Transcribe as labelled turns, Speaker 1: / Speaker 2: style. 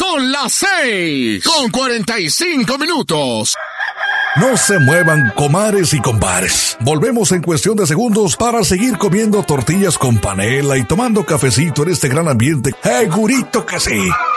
Speaker 1: Son las 6:45.
Speaker 2: No se muevan, comares y compadres. Volvemos en cuestión de segundos para seguir comiendo tortillas con panela y tomando cafecito en este gran ambiente. ¡Segurito que sí!